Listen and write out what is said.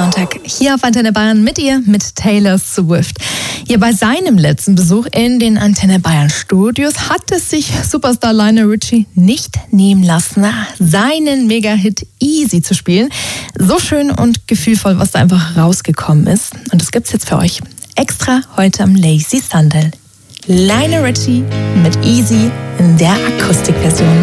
Sonntag hier auf Antenne Bayern mit ihr, mit Taylor Swift. Ja, bei seinem letzten Besuch in den Antenne Bayern Studios hat es sich Superstar Lionel Richie nicht nehmen lassen, seinen Mega-Hit Easy zu spielen. So schön und gefühlvoll, was da einfach rausgekommen ist. Und das gibt's jetzt für euch extra heute am Lazy Sunday. Lionel Richie mit Easy in der Akustikversion.